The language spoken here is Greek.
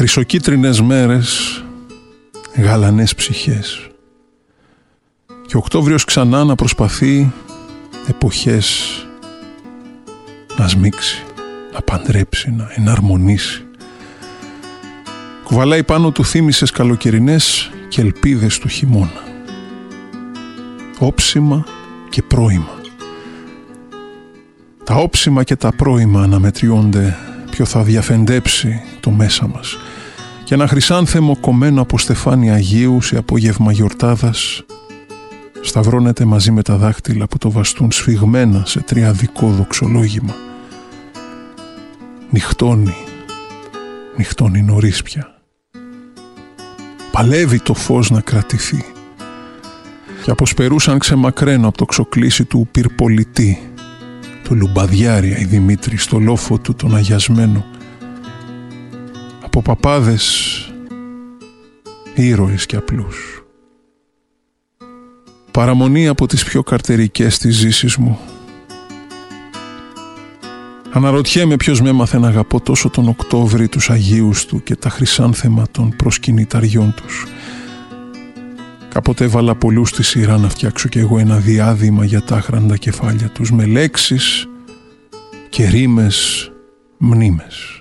Χρυσοκίτρινες μέρες, γαλανές ψυχές. Και ο Οκτώβριος ξανά να προσπαθεί εποχές να σμίξει, να παντρέψει, να εναρμονίσει. Κουβαλάει πάνω του θύμησες καλοκαιρινές και ελπίδες του χειμώνα. Όψιμα και πρόημα. Τα όψιμα και τα πρόημα αναμετριώνται ποιο θα διαφεντέψει το μέσα μας. Και ένα χρυσάνθεμο κομμένο από στεφάνι Αγίου σε απόγευμα γιορτάδας σταυρώνεται μαζί με τα δάχτυλα που το βαστούν σφιγμένα σε τριαδικό δοξολόγημα. Νυχτώνει νωρίς πια. Παλεύει το φως να κρατηθεί. Και αποσπερούσαν ξεμακραίνω από το ξοκλήσι του πυρπολιτή, του Λουμπαδιάρια η Δημήτρη στο λόφο του τον αγιασμένο, από παπάδες, ήρωες και απλούς. Παραμονή από τις πιο καρτερικές της ζήσης μου. Αναρωτιέμαι ποιος με έμαθε να αγαπώ τόσο τον Οκτώβρη, τους Αγίους του και τα χρυσάνθεμα των προσκυνηταριών τους. Κάποτε έβαλα πολλούς στη σειρά να φτιάξω κι εγώ ένα διάδημα για τα άχραντα κεφάλια τους με λέξεις και ρήμες μνήμες.